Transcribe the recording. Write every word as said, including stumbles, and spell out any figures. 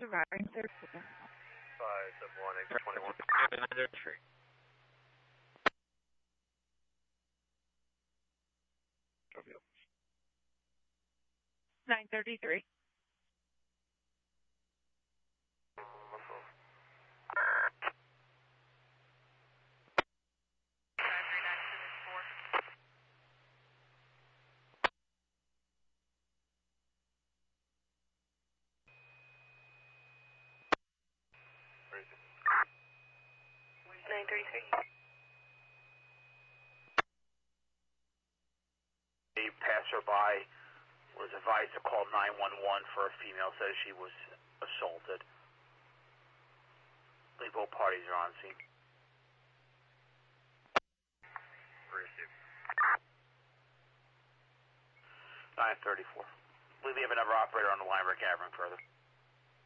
surviving third floor. five seven one X twenty-one. nine thirty-three. nine thirty-three. A passerby was advised to call nine one one for a female, says she was assaulted. I believe both parties are on scene. Received. nine thirty-four. I believe we have another operator on the line recovering further.